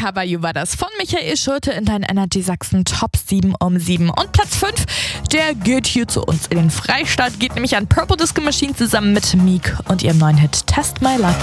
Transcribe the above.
Cover You war das von Michael Schulte in deinen Energy Sachsen Top 7 um 7. Und Platz 5, der geht hier zu uns in den Freistaat, geht nämlich an Purple Disco Machine zusammen mit Meek und ihrem neuen Hit Test My Luck.